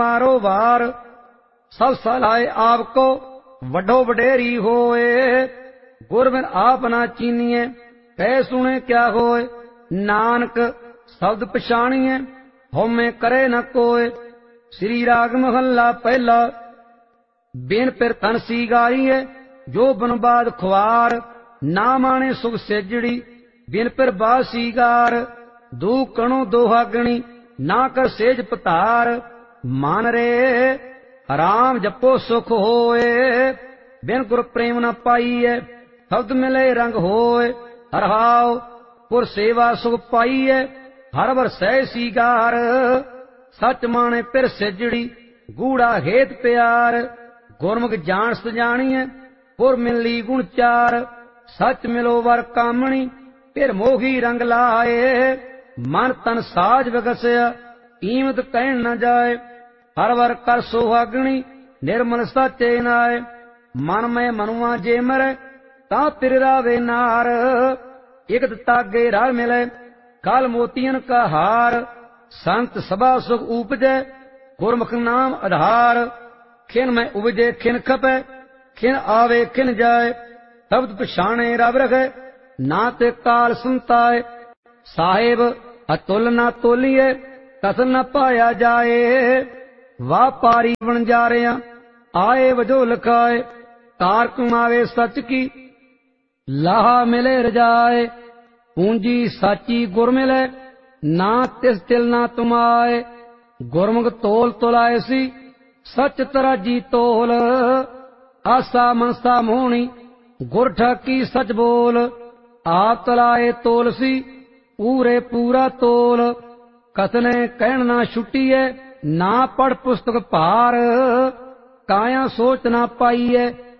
मारो वार सब सलाए आपको वडो वडेरी होए। गुरबिन आप ना चीनिए कह सुने क्या होए। नानक शब्द पछाणिए होमे करे न कोय। श्री राग महला पहला। बिन पिर तन सीगारीए जो बनबाद खुआर। ना माने सुख सेजड़ी बिन पिर बाद सीगार। दू कणो दोहागणी ना कर सेज पतार। मान रे राम जपो सुख होए। बिन गुर प्रेम न पाईए शब्द मिले रंग होए। हरहाओ पुर सेवा सुख पाईए हर वर सह सीगार। सच माने पिर सेजड़ी गूढ़ा हेत प्यार। गुरमुख जान सजाणीए पुर मिली गुण चार। सच मिलो वर कामणी फिर मोही रंग लाए। मन तन साज विगसया कीमत कहन न जाए। हर वर कर सोहागणी निर्मल सचे नाय। मन में मनुआ जे मरे ता पिर रावे नार। इकत तागे रल मिले काल मोतियन का हार। संत सभा सुख उपजे गुरमुख नाम आधार। खिन में उपजे खिन खपे खिन आवे खिन जाए। शब्द पछाणे रब रखे ना ते काल संताए। साहेब अतुल ना तोलिए कस न पाया जाए। वापारी बन जा रहा आए वजो लखाए। कार कमावे सच की लाहा मिले रजाए। पूंजी साची गुर मिले ना तिस तिल ना तुमाए। गुरमुख तोल तुलाए सी सच तराजी तोल। आसा मनसा मोहनी गुर ठाकी सच बोल। आप तलाए तोल सी पूरे पूरा तोल। कसने कहन ना छुट्टीए ना पढ़ पुस्तक भार। काया सोच ना पाईए